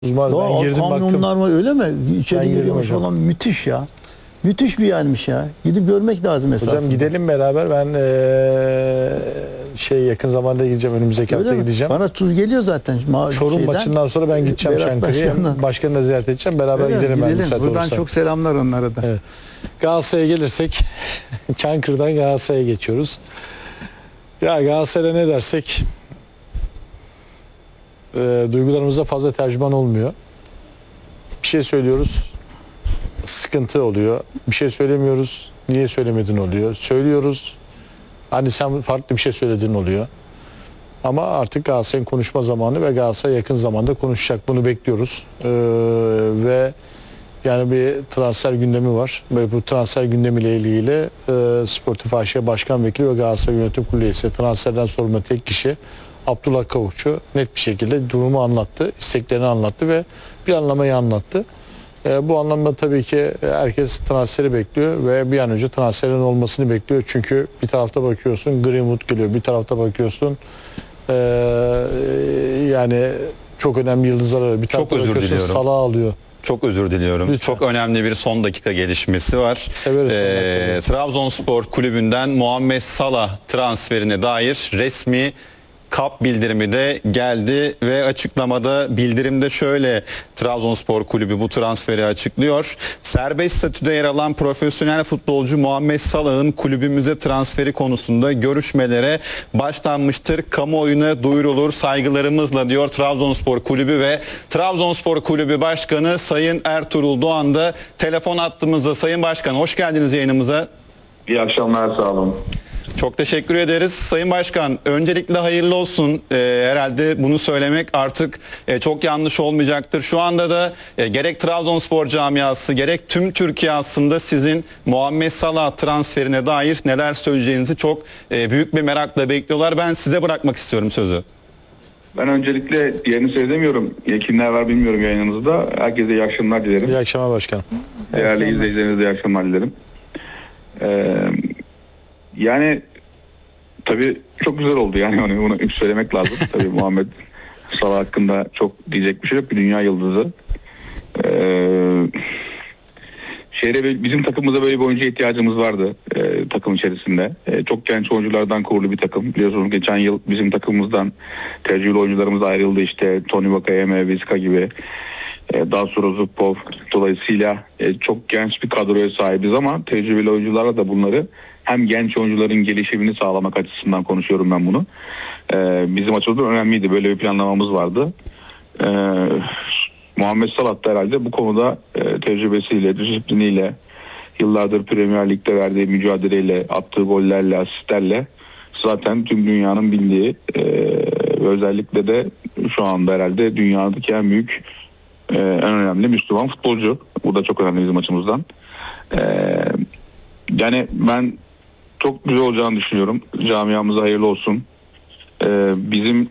Uzman ben girdim baktım. Kamyonlar mı öyle mi? İçeri giriyormuş hocam. falan, müthiş ya. Müthiş bir yermiş ya. Gidip görmek lazım esasında. Hocam gidelim beraber. Ben yakın zamanda gideceğim. Önümüzdeki hafta gideceğim. Bana tuz geliyor zaten. Çorum maçından sonra ben gideceğim Çankırı'ya. Başkanı da ziyaret edeceğim. Beraber gidelim. Buradan çok selamlar onlara da. Evet. Galatasaray'a gelirsek Çankırı'dan Galatasaray'a geçiyoruz. Ya Galatasaray'a ne dersek duygularımıza fazla tercüman olmuyor. Bir şey söylüyoruz, sıkıntı oluyor. Bir şey söylemiyoruz, niye söylemedin oluyor. Söylüyoruz, hani sen farklı bir şey söyledin oluyor. Ama artık Galatasaray'ın konuşma zamanı ve Galatasaray yakın zamanda konuşacak. Bunu bekliyoruz. Ve yani bir transfer gündemi var. Ve bu transfer gündemiyle ilgili Sportif AŞ Başkan Vekili ve Galatasaray Yönetim Kurulu üyesi, transferden sorumlu tek kişi Abdullah Kavukçu net bir şekilde durumu anlattı, isteklerini anlattı ve planlamayı anlattı. Bu anlamda tabii ki herkes transferi bekliyor ve bir an önce transferin olmasını bekliyor. Çünkü bir tarafta bakıyorsun Greenwood geliyor, bir tarafta bakıyorsun yani çok önemli yıldızlar alıyor. Bir tarafta çok özür diliyorum. Salah alıyor. Çok özür diliyorum. Lütfen. Çok önemli bir son dakika gelişmesi var. Trabzonspor Kulübü'nden Muhammed Salah transferine dair resmi KAP bildirimi de geldi ve açıklamada bildirimde şöyle Trabzonspor Kulübü bu transferi açıklıyor. Serbest statüde yer alan profesyonel futbolcu Muhammed Salah'ın kulübümüze transferi konusunda görüşmelere başlanmıştır. Kamuoyuna duyurulur saygılarımızla diyor Trabzonspor Kulübü ve Trabzonspor Kulübü Başkanı Sayın Ertuğrul Doğan da telefon attığımızda. Sayın Başkan hoş geldiniz yayınımıza. İyi akşamlar, sağ olun. Çok teşekkür ederiz. Sayın Başkan öncelikle hayırlı olsun. Herhalde bunu söylemek artık çok yanlış olmayacaktır. Şu anda da gerek Trabzonspor camiası gerek tüm Türkiye aslında sizin Muhammed Salah transferine dair neler söyleyeceğinizi çok büyük bir merakla bekliyorlar. Ben size bırakmak istiyorum sözü. Ben öncelikle yerini söylemiyorum. Kimler var bilmiyorum yayınınızda. Herkese iyi akşamlar dilerim. İyi akşamlar başkan. Değerli izleyicilerinize iyi akşamlar dilerim. Yani tabii çok güzel oldu yani onu ilk söylemek lazım. Tabii Muhammed Salah hakkında çok diyecek bir şey yok. Bir dünya yıldızı. Bizim takımımıza böyle bir oyuncuya ihtiyacımız vardı takım içerisinde. Çok genç oyunculardan kurulu bir takım. Biliyorsunuz geçen yıl bizim takımımızdan tecrübeli oyuncularımız ayrıldı. İşte Tony Vakayeme, Vizca gibi. Daha sonra Zubkov. Dolayısıyla çok genç bir kadroya sahibiz ama tecrübeli oyuncularla da bunları hem genç oyuncuların gelişimini sağlamak açısından konuşuyorum ben bunu. Bizim açımızdan önemliydi. Böyle bir planlamamız vardı. Muhammed Salah da herhalde bu konuda tecrübesiyle, disipliniyle, yıllardır Premier Lig'de verdiği mücadeleyle, attığı gollerle, asistlerle zaten tüm dünyanın bildiği ve özellikle de şu anda herhalde dünyadaki en büyük, en önemli Müslüman futbolcu. Bu da çok önemli bizim açımızdan. Yani ben çok güzel olacağını düşünüyorum. Camiamıza hayırlı olsun. Bizim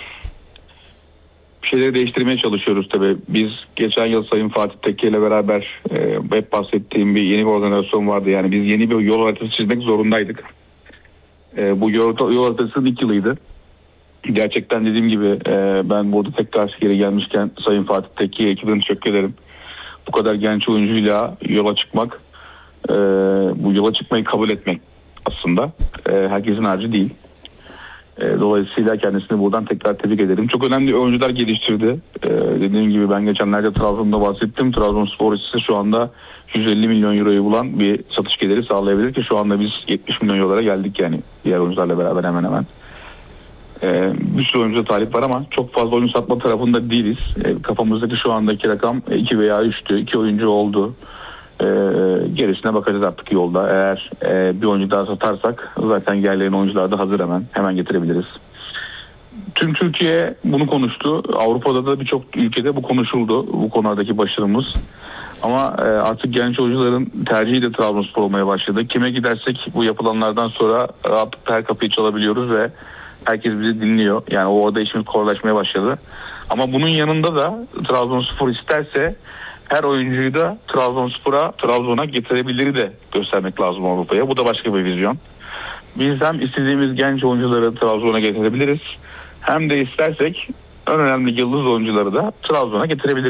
bir şeyleri değiştirmeye çalışıyoruz tabii. Biz geçen yıl Sayın Fatih Tekke ile beraber hep bahsettiğim yeni bir organizasyon vardı. Yani biz yeni bir yol haritası çizmek zorundaydık. Bu yol haritasının ilk yılıydı. Gerçekten dediğim gibi ben burada tekrar geri gelmişken Sayın Fatih Tekke'ye ekibine teşekkür ederim. Bu kadar genç oyuncuyla yola çıkmak, bu yola çıkmayı kabul etmek aslında herkesin harcı değil. Dolayısıyla kendisini buradan tekrar tebrik ederim. Çok önemli oyuncular geliştirdi. Dediğim gibi ben geçenlerde Trabzon'da bahsettim. Trabzonspor ise şu anda 150 milyon euroyu bulan bir satış geliri sağlayabilir ki şu anda biz 70 milyon eurolara geldik yani diğer oyuncularla beraber hemen hemen. Bir sürü oyuncuda talip var ama çok fazla oyuncu satma tarafında değiliz. Kafamızdaki şu andaki rakam 2 veya 3'tü. 2 oyuncu oldu. Gerisine bakacağız artık yolda. Eğer bir oyuncu daha satarsak zaten gelen oyuncular da hazır hemen getirebiliriz. Tüm Türkiye bunu konuştu. Avrupa'da da birçok ülkede bu konuşuldu. Bu konudaki başarımız. Ama artık genç oyuncuların tercihi de Trabzonspor olmaya başladı. Kime gidersek bu yapılanlardan sonra rahatlıkla her kapıyı çalabiliyoruz ve herkes bizi dinliyor. Yani orada işimiz kolaylaşmaya başladı. Ama bunun yanında da Trabzonspor isterse her oyuncuyu da Trabzon'a getirebilir de göstermek lazım Avrupa'ya. Bu da başka bir vizyon. Biz hem istediğimiz genç oyuncuları Trabzon'a getirebiliriz hem de istersek en önemli yıldız oyuncuları da Trabzon'a getirebilir.